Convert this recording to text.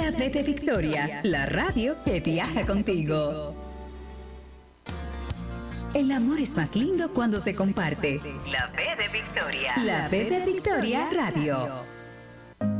La V de Victoria, la radio que viaja contigo. El amor es más lindo cuando se comparte. La V de Victoria. La V de Victoria Radio.